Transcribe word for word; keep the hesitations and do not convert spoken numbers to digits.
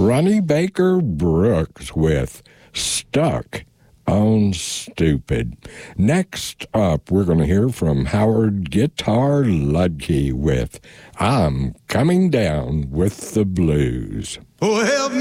Ronnie Baker Brooks with Stuck on Stupid. Next up, we're going to hear from Howard Guitar Ludke with I'm Coming Down with the Blues. Oh, help me.